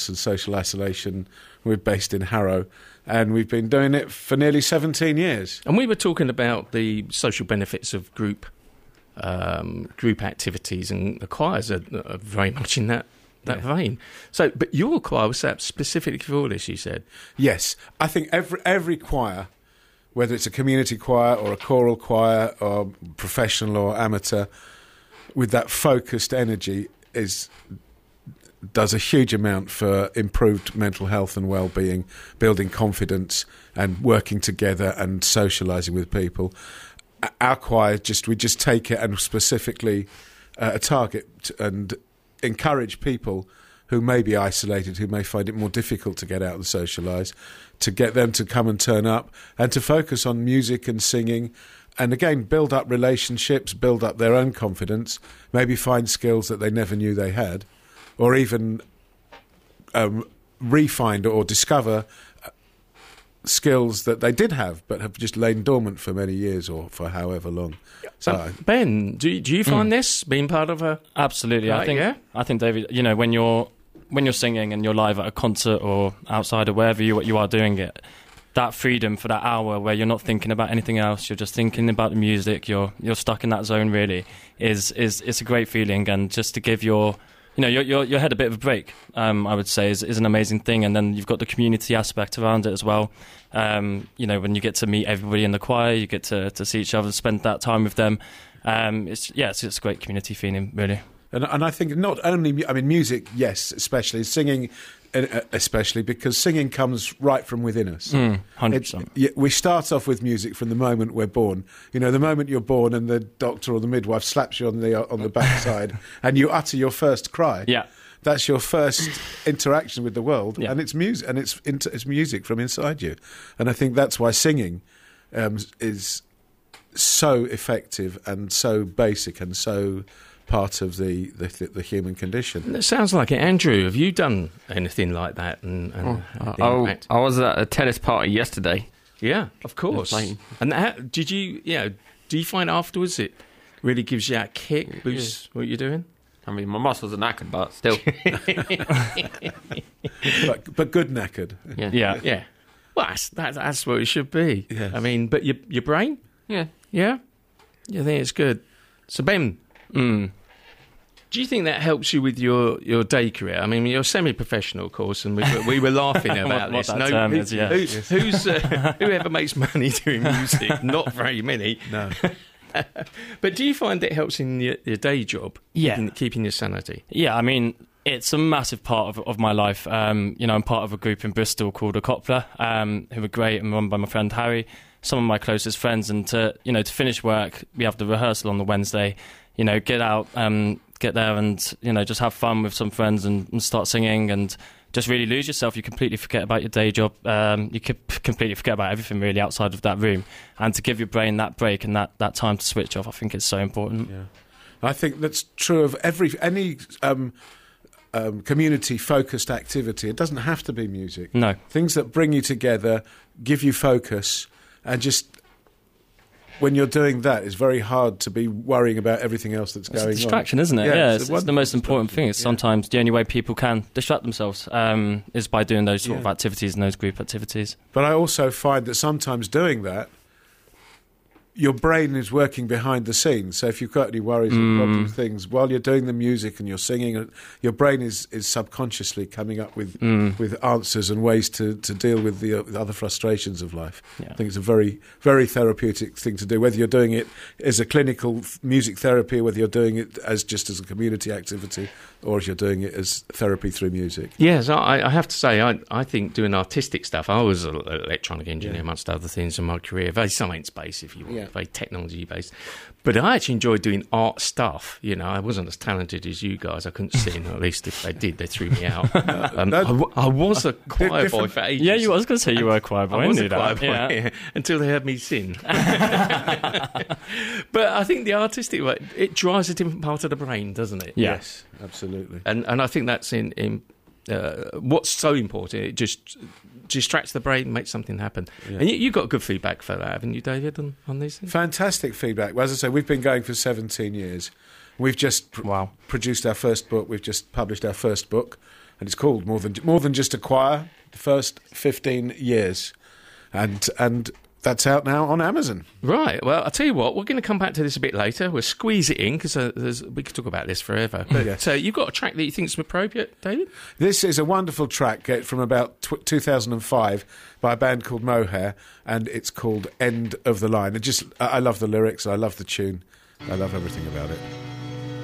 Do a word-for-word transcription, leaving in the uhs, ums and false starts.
and social isolation. We're based in Harrow, and we've been doing it for nearly seventeen years. And we were talking about the social benefits of group um, group activities, and the choirs are, are very much in that, that yeah. vein. So, but your choir was set up specifically for all this, you said? Yes. I think every every choir, whether it's a community choir or a choral choir or professional or amateur, with that focused energy is does a huge amount for improved mental health and well-being, building confidence and working together and socialising with people. Our choir, just we just take it and specifically uh, target and encourage people who may be isolated, who may find it more difficult to get out and socialise, to get them to come and turn up and to focus on music and singing. And again, build up relationships, build up their own confidence, maybe find skills that they never knew they had, or even um, re-find or discover skills that they did have but have just lain dormant for many years or for however long. So, um, Ben, do, do you find mm. this being part of a... Absolutely. Right, I think, yeah? I think, David, you know, when you're when you're singing and you're live at a concert or outside or wherever you, you are doing it, that freedom for that hour where you're not thinking about anything else, you're just thinking about the music, you're you're stuck in that zone really, is is it's a great feeling. And just to give your you know your your, your head a bit of a break, um, I would say is, is an amazing thing. And then you've got the community aspect around it as well. Um, you know, when you get to meet everybody in the choir, you get to, to see each other, spend that time with them. Um, it's yeah, it's, it's a great community feeling really. And and I think not only, I mean, music, yes, especially singing. Especially because singing comes right from within us. Mm, one hundred percent. It, we start off with music from the moment we're born. You know, the moment you're born and the doctor or the midwife slaps you on the on the backside and you utter your first cry. Yeah, that's your first interaction with the world, yeah. and it's music, and it's it's music from inside you. And I think that's why singing um, is so effective and so basic and so part of the, the the human condition. It sounds like it. Andrew, have you done anything like that? And, and oh, I, I was at a tennis party yesterday. Yeah, of course. And how, did you, you know, do you find afterwards it really gives you that kick, boosts yeah. what you're doing? I mean, my muscles are knackered, but still. but, but good knackered. Yeah. Yeah. yeah. Well, that's, that's, that's what it should be. Yes. I mean, but your your brain? Yeah. Yeah? You think it's good? So, Ben, mm. do you think that helps you with your, your day career? I mean, you're semi-professional, of course, and we, we were laughing about what, this. What no, that term who, is, yeah. who, who's, uh, whoever makes money doing music? Not very many. No. But do you find it helps in your, your day job? Yeah. Keeping, keeping your sanity? Yeah, I mean, it's a massive part of, of my life. Um, you know, I'm part of a group in Bristol called A Copla, um, who are great and run by my friend Harry, some of my closest friends. And to, you know, to finish work, we have the rehearsal on the Wednesday. You know, get out, um, get there and, you know, just have fun with some friends and, and start singing and just really lose yourself. You completely forget about your day job. Um, you could completely forget about everything really outside of that room. And to give your brain that break and that, that time to switch off, I think it's so important. Yeah, I think that's true of every any um, um, community-focused activity. It doesn't have to be music. No. Things that bring you together, give you focus, and just... when you're doing that, it's very hard to be worrying about everything else that's it's going on. It's a distraction, on. isn't it? Yeah, yeah it's, it's, it's the most important thing. It's yeah. sometimes the only way people can distract themselves um, is by doing those sort yeah. of activities and those group activities. But I also find that sometimes doing that, your brain is working behind the scenes. So if you've got any worries Mm. or problems, things, while you're doing the music and you're singing, your brain is, is subconsciously coming up with Mm. with answers and ways to, to deal with the, uh, the other frustrations of life. Yeah. I think it's a very, very therapeutic thing to do, whether you're doing it as a clinical f- music therapy, whether you're doing it as just as a community activity, or if you're doing it as therapy through music. Yes, I, I have to say, I, I think doing artistic stuff, I was an electronic engineer, yeah. amongst other things in my career, very science-based, if you want, yeah. very technology-based. But I actually enjoyed doing art stuff. You know, I wasn't as talented as you guys. I couldn't sing, or at least if they did, they threw me out. Um, I, w- I was a choir boy for ages. Yeah, you I was going to say you were a choir boy. I was I a choir boy, yeah. yeah, until they heard me sing. But I think the artistic way, it drives a different part of the brain, doesn't it? Yeah. Yes, absolutely. And and I think that's in, in uh, what's so important. It just distracts the brain, makes something happen. Yeah. And you, you got good feedback for that, haven't you, David, on, on these things? Fantastic feedback. Well, as I say, we've been going for seventeen years. We've just pr- wow. produced our first book. We've just published our first book. and it's called More Than More Than Just a Choir. The first fifteen years, and and. That's out now on Amazon. Right. Well, I'll tell you what, we're going to come back to this a bit later. We'll squeeze it in because uh, we could talk about this forever. But yes. uh, you've got a track that you think is appropriate, David? This is a wonderful track uh, from about tw- two thousand five by a band called Mohair, and it's called End of the Line. It just, I-, I love the lyrics, I love the tune, I love everything about it.